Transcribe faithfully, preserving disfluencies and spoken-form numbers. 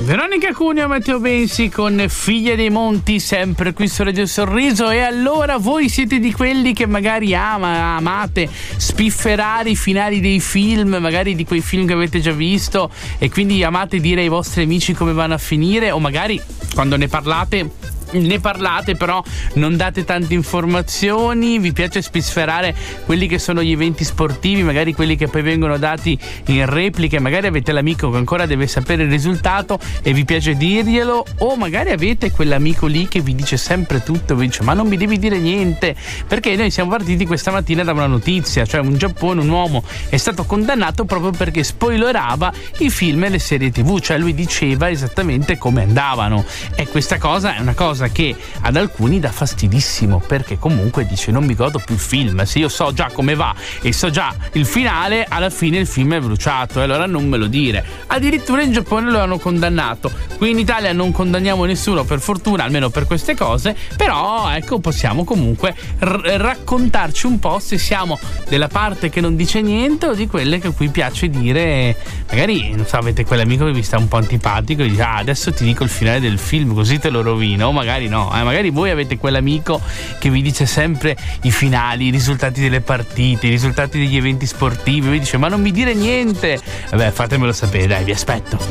Veronica Cuneo, Matteo Bensi con Figlia dei Monti, sempre qui su Radio Sorriso. E allora voi siete di quelli che magari ama, amate spifferare i finali dei film, magari di quei film che avete già visto, e quindi amate dire ai vostri amici come vanno a finire, o magari quando ne parlate ne parlate però non date tante informazioni, vi piace spifferare quelli che sono gli eventi sportivi, magari quelli che poi vengono dati in repliche, magari avete l'amico che ancora deve sapere il risultato e vi piace dirglielo, o magari avete quell'amico lì che vi dice sempre tutto e vi dice ma non mi devi dire niente, perché noi siamo partiti questa mattina da una notizia, cioè in Giappone un uomo è stato condannato proprio perché spoilerava i film e le serie tv, cioè lui diceva esattamente come andavano, e questa cosa è una cosa che ad alcuni dà fastidissimo, perché comunque dice non mi godo più il film, se io so già come va e so già il finale, alla fine il film è bruciato e allora non me lo dire. Addirittura in Giappone lo hanno condannato. Qui in Italia non condanniamo nessuno, per fortuna, almeno per queste cose, però ecco, possiamo comunque r- raccontarci un po' se siamo della parte che non dice niente o di quelle che a cui piace dire, magari non so, avete quell'amico che vi sta un po' antipatico e dice ah, adesso ti dico il finale del film così te lo rovino, o magari no, eh, magari voi avete quell'amico che vi dice sempre i finali, i risultati delle partite, i risultati degli eventi sportivi, vi dice ma non mi dire niente, vabbè, fatemelo sapere, dai, vi aspetto.